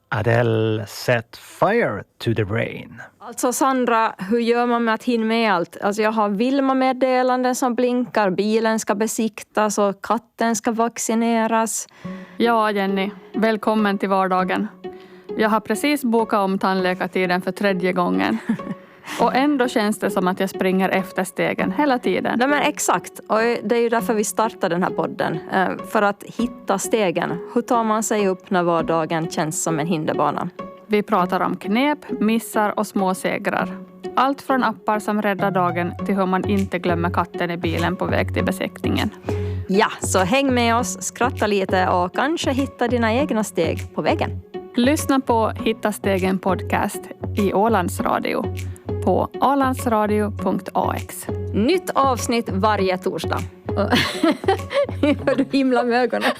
Adele Set Fire to the Brain. Alltså Sandra, hur gör man med att hinna med allt? Alltså jag har Vilma-meddelanden som blinkar, bilen ska besiktas och katten ska vaccineras. Ja, Jenny. Välkommen till vardagen. Jag har precis bokat om tandläkartiden för 3:e gången. Och ändå känns det som att jag springer efter stegen hela tiden. Nej men exakt, och det är ju därför vi startar den här podden. För att hitta stegen. Hur tar man sig upp när vardagen känns som en hinderbana? Vi pratar om knep, missar och små segrar. Allt från appar som räddar dagen till hur man inte glömmer katten i bilen på väg till besiktningen. Ja, så häng med oss, skratta lite och kanske hitta dina egna steg på vägen. Lyssna på Hitta stegen podcast i Ålands Radio på alandsradio.ax. Nytt avsnitt varje torsdag. Hör du himla med ögonen?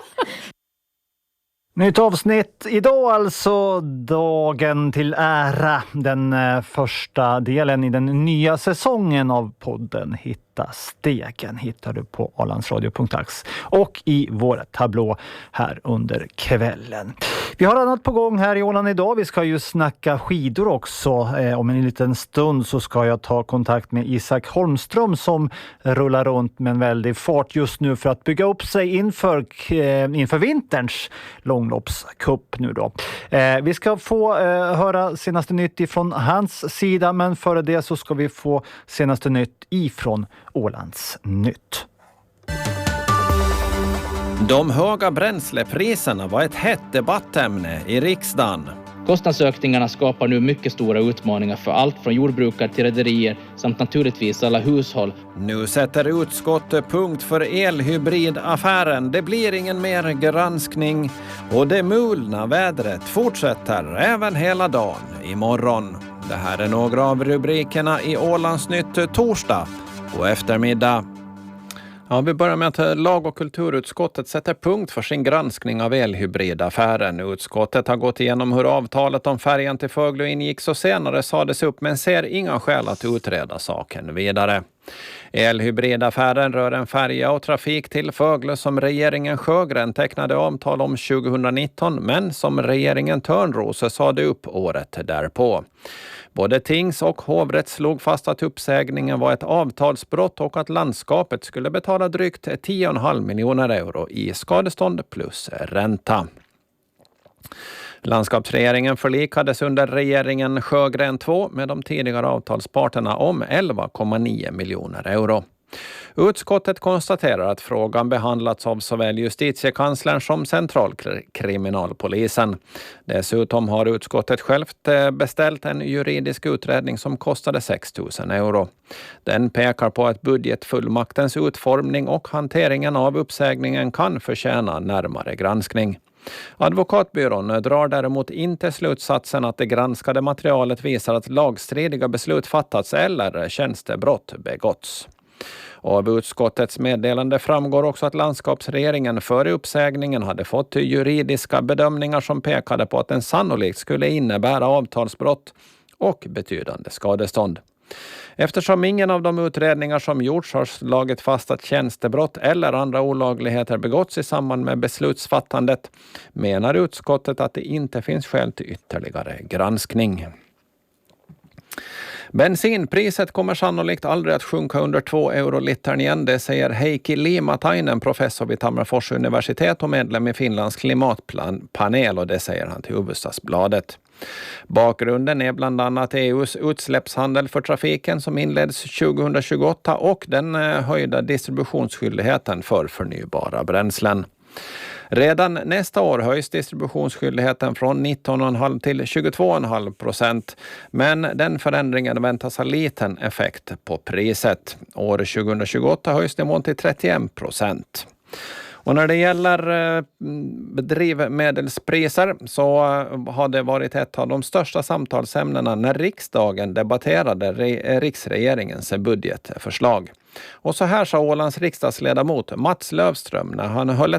Nytt avsnitt idag alltså, dagen till ära, den första delen i den nya säsongen av podden Hitta stegen hittar du på alandsradio.ax och i vår tablå här under kvällen. Vi har annat på gång här i Åland idag. Vi ska ju snacka skidor också. Om en liten stund så ska jag ta kontakt med Isak Holmström som rullar runt med en väldig fart just nu för att bygga upp sig inför vinterns långloppscup nu då. Vi ska få höra senaste nytt ifrån hans sida, men före det så ska vi få senaste nytt ifrån Ålands Nytt. De höga bränslepriserna var ett hett debattämne i riksdagen. Kostnadsökningarna skapar nu mycket stora utmaningar för allt från jordbrukare till rederier samt naturligtvis alla hushåll. Nu sätter utskottet punkt för elhybridaffären. Det blir ingen mer granskning och det mulna vädret fortsätter även hela dagen imorgon. Det här är några av rubrikerna i Ålands Nytt torsdag och eftermiddag. Ja, vi börjar med att lag- och kulturutskottet sätter punkt för sin granskning av elhybridaffären. Utskottet har gått igenom hur avtalet om färjan till Föglö ingicks och senare sades upp, men ser inga skäl att utreda saken vidare. Elhybridaffären rör en färja och trafik till Föglö som regeringen Sjögren tecknade avtal om 2019, men som regeringen Törnrose sade upp året därpå. Både tings- och hovrätt slog fast att uppsägningen var ett avtalsbrott och att landskapet skulle betala drygt 10,5 miljoner euro i skadestånd plus ränta. Landskapsregeringen förlikades under regeringen Sjögren 2 med de tidigare avtalsparterna om 11,9 miljoner euro. Utskottet konstaterar att frågan behandlats av såväl justitiekanslern som centralkriminalpolisen. Dessutom har utskottet självt beställt en juridisk utredning som kostade 6 000 euro. Den pekar på att budgetfullmaktens utformning och hanteringen av uppsägningen kan förtjäna närmare granskning. Advokatbyrån drar däremot inte slutsatsen att det granskade materialet visar att lagstridiga beslut fattats eller tjänstebrott begåtts. Av utskottets meddelande framgår också att landskapsregeringen före uppsägningen hade fått juridiska bedömningar som pekade på att den sannolikt skulle innebära avtalsbrott och betydande skadestånd. Eftersom ingen av de utredningar som gjorts har slagit fast att tjänstebrott eller andra olagligheter begåtts i samband med beslutsfattandet, menar utskottet att det inte finns skäl till ytterligare granskning. Bensinpriset kommer sannolikt aldrig att sjunka under 2 euro litern igen, det säger Heikki Liimatainen, professor vid Tammerfors universitet och medlem i Finlands klimatpanel, och det säger han till Hufvudstadsbladet. Bakgrunden är bland annat EUs utsläppshandel för trafiken som inleds 2028 och den höjda distributionsskyldigheten för förnybara bränslen. Redan nästa år höjs distributionsskyldigheten från 19,5 till 22,5%, men den förändringen väntas ha liten effekt på priset. År 2028 höjs nivån till 31%. Och när det gäller drivmedelspriser så har det varit ett av de största samtalsämnena när riksdagen debatterade riksregeringens budgetförslag. Och så här sa Ålands riksdagsledamot Mats Löfström när han höll ett